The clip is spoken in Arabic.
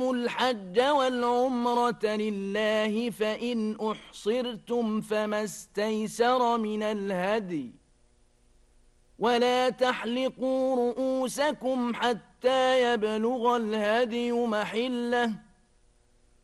أتموا الحج والعمرة لله فإن أحصرتم فما استيسر من الهدي ولا تحلقوا رؤوسكم حتى يبلغ الهدي محله